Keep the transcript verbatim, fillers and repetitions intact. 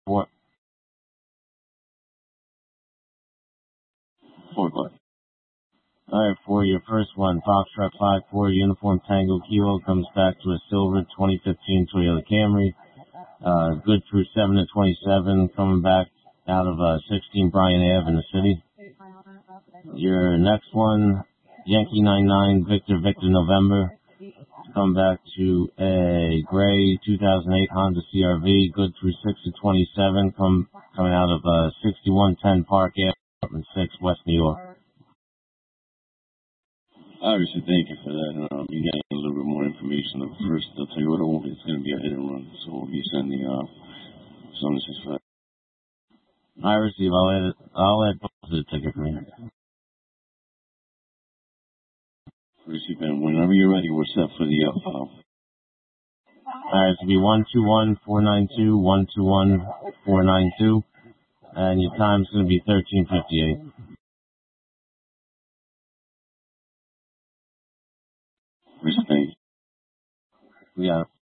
Four. Four, but. Alright, for your first one, Foxtrot five four Uniform Tango Kilo comes back to a silver twenty fifteen Toyota Camry. Uh, good through seven to twenty-seven, coming back out of uh, sixteen Bryan Ave in the city. Your next one, Yankee nine nine Victor Victor November, come back to a gray two thousand eight Honda C R V, good through six to twenty-seven, come coming out of uh, sixty-one ten Park Ave, apartment six, West New York. Obviously, thank you for that. Um, you getting a little bit more information. First, I'll tell you what, it's going to be a hit and run, so we'll be sending uh, some of this for. I receive. I'll add it. I'll add both to the ticket for you. Receive, and whenever you're ready, we're set for the uh, file. Alright, it's going to be one two one four nine two, one two one four nine two, and your time's going to be thirteen fifty-eight. Thank you. We got it.